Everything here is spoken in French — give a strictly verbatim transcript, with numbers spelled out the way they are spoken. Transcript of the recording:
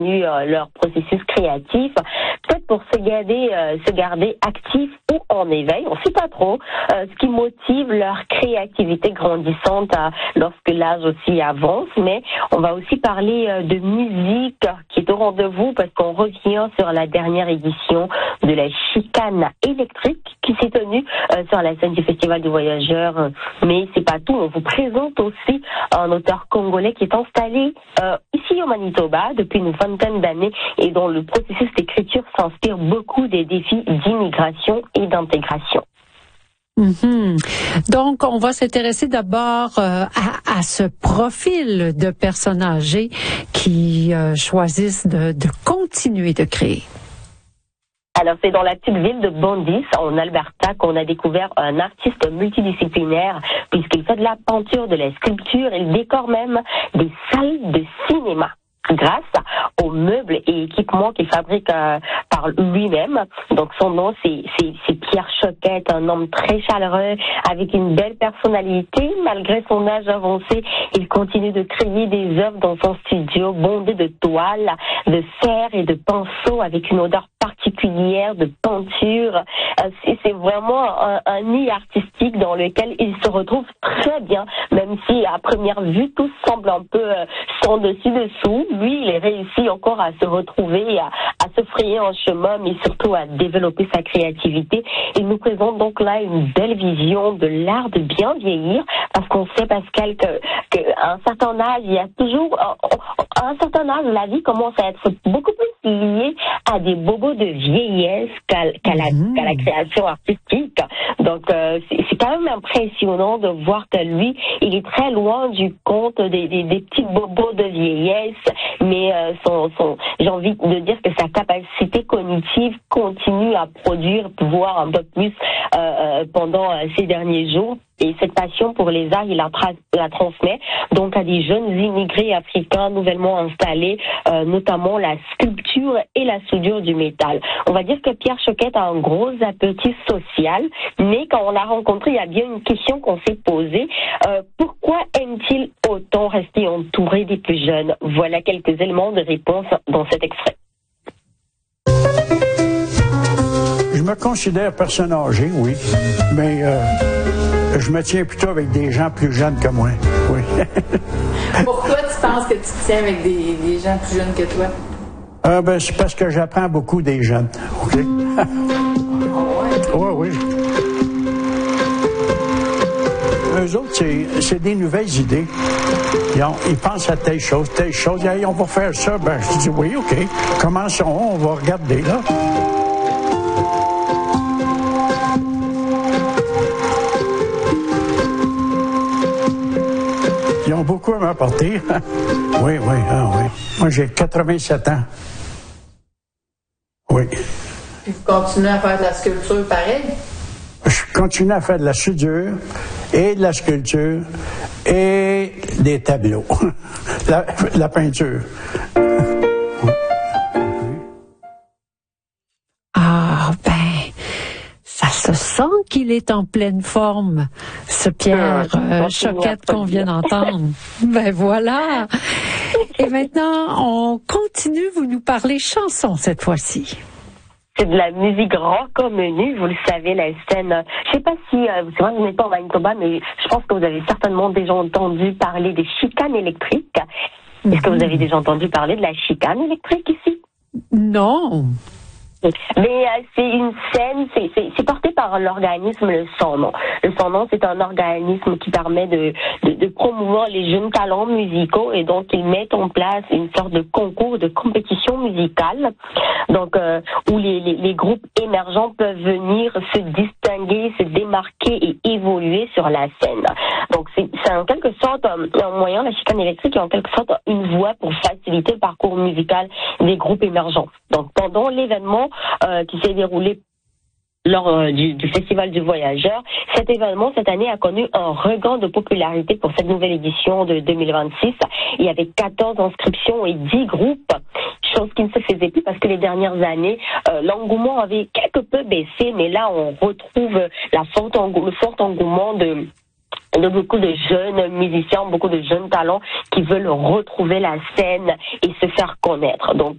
euh, leur processus créatif, peut-être pour se garder, euh, se garder actifs ou en éveil, on ne sait pas trop, euh, ce qui motive leur créativité grandissante euh, lorsque l'âge aussi avance, mais on va aussi parler euh, de musique qui est au rendez-vous parce qu'on revient sur la dernière édition de la chicane électrique qui s'est tenue euh, sur la scène du Festival du Voyageur, mais c'est pas tout, on vous présente aussi un auteur congolais qui est installé euh, ici au Manitoba depuis une vingtaine d'années et dont le processus d'écriture s'inspire beaucoup des défis d'immigration et d'intégration. Mm-hmm. Donc, on va s'intéresser d'abord euh, à, à ce profil de personnes âgées qui euh, choisissent de, de continuer de créer. Alors, c'est dans la petite ville de Bondis, en Alberta, qu'on a découvert un artiste multidisciplinaire, puisqu'il fait de la peinture, de la sculpture, il décore même des salles de cinéma, grâce aux meubles et équipements qu'il fabrique euh, par lui-même. Donc son nom, c'est, c'est, c'est Pierre Choquette, un homme très chaleureux, avec une belle personnalité. Malgré son âge avancé, il continue de créer des œuvres dans son studio, bondé de toiles, de fer et de pinceaux, avec une odeur particulière de peinture. Euh, c'est, c'est vraiment un, un nid artistique dans lequel il se retrouve très bien, même si à première vue, tout semble un peu euh, sans dessus-dessous. Lui, il est réussi encore à se retrouver, à, à se frayer un chemin, mais surtout à développer sa créativité. Il nous présente donc là une belle vision de l'art de bien vieillir, parce qu'on sait, Pascal, que, qu'à un certain âge, il y a toujours, à un certain âge, la vie commence à être beaucoup plus liée à des bobos de vieillesse qu'à, qu'à, la, mmh. qu'à la création artistique. Donc, euh, c'est, c'est quand même impressionnant de voir que lui, il est très loin du compte des, des, des petits bobos de vieillesse, mais euh, son, son, j'ai envie de dire que sa capacité cognitive continue à produire, voire un peu plus euh, euh, pendant euh, ces derniers jours. Et cette passion pour les arts, il la, tra- la transmet donc à des jeunes immigrés africains nouvellement installés, euh, notamment la sculpture et la soudure du métal. On va dire que Pierre Choquette a un gros appétit social, mais quand on l'a rencontré, il y a bien une question qu'on s'est posée. Euh, pourquoi aime-t-il autant rester entouré des plus jeunes? Voilà quelques éléments de réponse dans cet extrait. Je me considère personne âgée, oui, mais euh, je me tiens plutôt avec des gens plus jeunes que moi, oui. Pourquoi tu penses que tu te tiens avec des, des gens plus jeunes que toi? Euh, ben, c'est parce que j'apprends beaucoup des jeunes, OK? Oui, oui. Eux autres, c'est, c'est des nouvelles idées. Ils, ont, ils pensent à telle chose, telle chose. Hey, on va faire ça. Ben, je dis oui, OK. Commençons, on va regarder, là. Ils ont beaucoup à m'apporter. Oui, oui, ah oui. Moi, j'ai quatre-vingt-sept ans. Oui. Puis vous continuez à faire de la sculpture pareil? Je continue à faire de la soudure et de la sculpture et des tableaux. la, la peinture. Ah, ben, ça se sent qu'il est en pleine forme, ce Pierre euh, Choquette qu'on vient d'entendre. Ben voilà. Et maintenant, on continue, vous nous parlez chansons cette fois-ci. C'est de la musique rock au menu, vous le savez, la scène. Je sais pas si, euh, c'est vrai que vous n'êtes pas au Manitoba, mais je pense que vous avez certainement déjà entendu parler des chicanes électriques. Est-ce que vous avez déjà entendu parler de la chicane électrique ici? Non. Mais euh, c'est une scène, c'est, c'est, c'est porté par l'organisme Le Sans Nom. Le Sans Nom, c'est un organisme qui permet de, de, de promouvoir les jeunes talents musicaux et donc ils mettent en place une sorte de concours, de compétition musicale, donc euh, où les, les, les groupes émergents peuvent venir se distinguer, se démarquer et évoluer sur la scène. Donc c'est, c'est en quelque sorte un, un moyen, la chicane électrique est en quelque sorte une voie pour faciliter le parcours musical des groupes émergents. Donc pendant l'événement Euh, qui s'est déroulé lors euh, du, du Festival du Voyageur, cet événement cette année a connu un regain de popularité pour cette nouvelle édition de deux mille vingt-six. Il y avait quatorze inscriptions et dix groupes, chose qui ne se faisait plus parce que les dernières années, euh, l'engouement avait quelque peu baissé, mais là on retrouve la forte engou- le fort engouement de de beaucoup de jeunes musiciens, beaucoup de jeunes talents qui veulent retrouver la scène et se faire connaître. Donc,